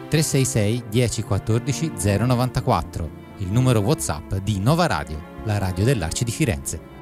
366 1014 094, il numero WhatsApp di Nova Radio, la radio dell'Arci di Firenze.